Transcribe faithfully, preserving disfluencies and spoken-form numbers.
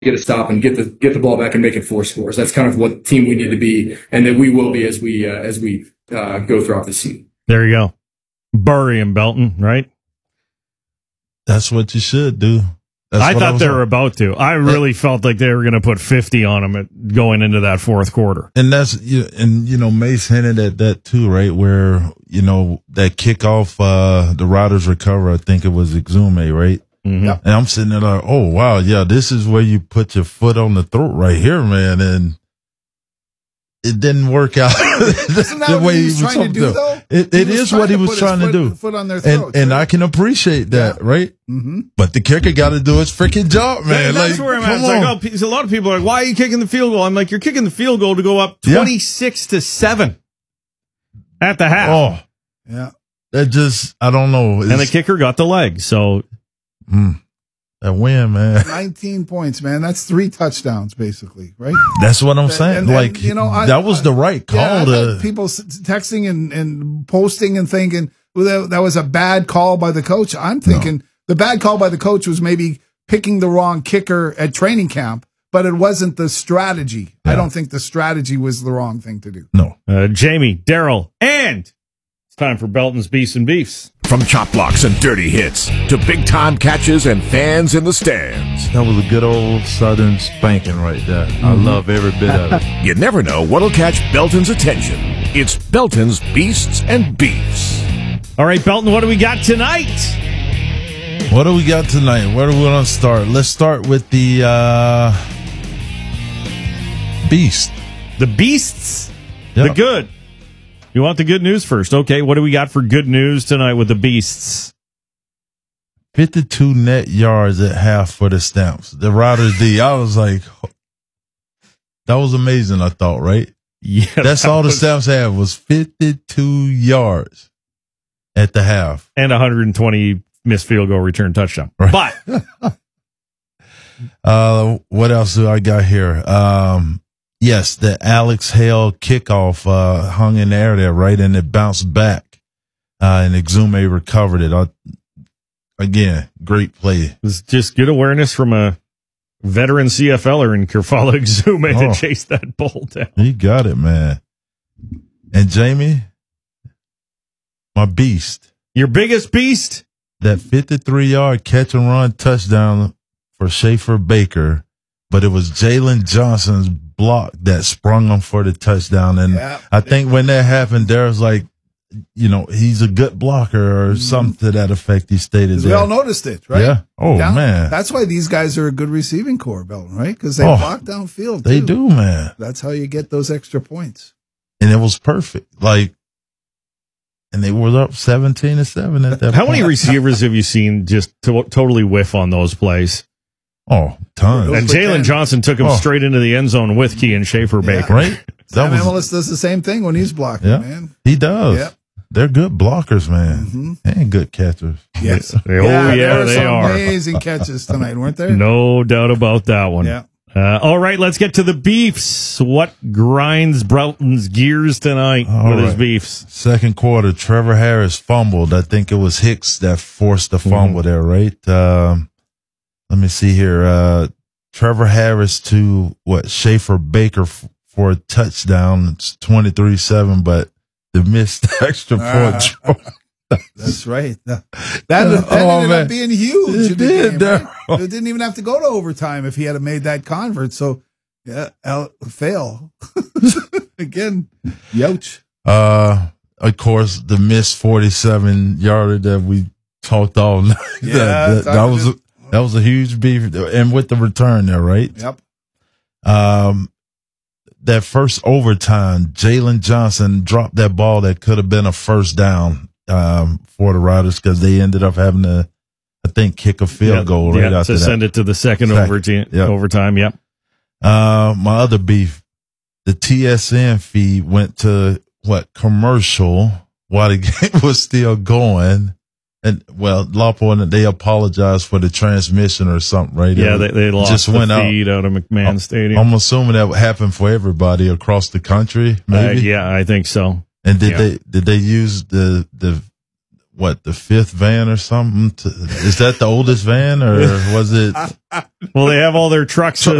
get a stop and get the get the ball back and make it four scores. That's kind of what team we need to be, and that we will be as we uh, as we uh, go throughout the season. There you go. Bury him, Belton, right? That's what you should do. That's I thought I they on. were about to. I really felt like they were going to put fifty on him at, going into that fourth quarter. And that's, and you know, Mace hinted at that too, right? Where, you know, that kickoff, uh, the Riders recover, I think it was Exume, right? Mm-hmm. And I'm sitting there like, oh, wow, yeah, this is where you put your foot on the throat right here, man. And it didn't work out Isn't that the what way he was he was trying to do, to. though? It, it is what he was trying to foot, do. Foot on their throats, and and right? I can appreciate that, Yeah. right? Mm-hmm. But the kicker got to do his freaking job, man. That's like, where I'm at. come It's like, on. oh, pe- a lot of people are like, why are you kicking the field goal? I'm like, you're kicking the field goal to go up Yeah. twenty-six to seven at the half. Oh, Yeah. that just, I don't know. And the It's- kicker got the leg. So Mm, that win, man. nineteen points, man. That's three touchdowns, basically, right? That's what I'm saying. And- and, like, you know, I- that was I- the right call. Yeah, I've to, had people s- texting and, and posting and thinking, well, that, that was a bad call by the coach. I'm thinking the bad call by the coach was maybe picking the wrong kicker at training camp, but it wasn't the strategy. I Yeah. don't think the strategy was the wrong thing to do. no. uh, Jamie, Daryl, and it's time for Belton's Beefs and Beefs. From chop blocks and dirty hits to big-time catches and fans in the stands. That was a good old Southern spanking right there. I love every bit of it. You never know what'll catch Belton's attention. It's Belton's Beasts and Beefs. All right, Belton, what do we got tonight? What do we got tonight? Where do we want to start? Let's start with the uh, Beast. The Beasts, Yep. the good. You want the good news first? Okay, what do we got for good news tonight with the Beasts? fifty-two net yards at half for the Stamps. The Riders D. I was like, that was amazing, I thought, right? Yeah, That's that all the was- Stamps had was fifty-two yards at the half. and one hundred twenty missed field goal return touchdown. Right. But Uh, what else do I got here? Um, yes, the Alex Hale kickoff, uh, hung in the air there, right? And it bounced back, uh, and Exume recovered it. I, again, great play. it was just good awareness from a veteran CFLer in Kerfalo Exume Oh. to chase that ball down. He got it, man. And Jamie, my beast, Your biggest beast? that fifty-three yard catch and run touchdown for Schaefer Baker, but it was Jalen Johnson's block that sprung him for the touchdown. And Yeah. I think when that happened, there was like, you know, he's a good blocker or something to that effect. He stated 'Cause there. we all noticed it, right? Yeah. Oh, Down- man. That's why these guys are a good receiving corps, Belton, right? Because they Oh, block downfield. They too. do, man. That's how you get those extra points. And it was perfect. Like, and they were up seventeen to seven at that How point. many receivers have you seen just to- totally whiff on those plays? Oh, tons. And quick Jalen end. Johnson took him Oh. straight into the end zone with Key and Schaefer Baker. Right? Sam That was, Emilus does the same thing when he's blocking, Yeah. man. he does. Yep. They're good blockers, man. Mhm. And good catchers. Yes. Oh, yeah, there were they some are. amazing catches tonight, weren't there? No doubt about that one. Yeah. Uh, all right, let's get to the beefs. What grinds Belton's gears tonight All with his right. beefs? Second quarter, Trevor Harris fumbled. I think it was Hicks that forced the fumble there, right? Um, let me see here. Uh, Trevor Harris to what? Schaefer Baker f- for a touchdown. It's twenty-three seven, but the missed extra point. Uh, That's right. That, that, that Oh, ended man. up being huge. It in the did, game, right? Daryl. It didn't even have to go to overtime if he had made that convert. So, yeah, L- fail. Again, youch. Uh, of course, the missed forty-seven yarder that we talked all night. Yeah, that, that, that talking was to- a, that was a huge beef, and with the return there, right? Yep. Um, that first overtime, Jalen Johnson dropped that ball that could have been a first down um, for the Riders because they ended up having to, I think, kick a field Yeah, goal right yeah, after to that. send it to the second, Second, overtime. yep. Overtime, yep. Uh, my other beef, the T S N feed went to what commercial while the game was still going. And well, Lawpo and they apologized for the transmission or something, right? Yeah, It they, they lost just the went out. feed out, of McMahon Stadium. I'm assuming that happened for everybody across the country, Uh, maybe. yeah, I think so. And did Yeah. they did they use the the what, the fifth van or something? To, is that the oldest van, or was it? Well, they have all their trucks.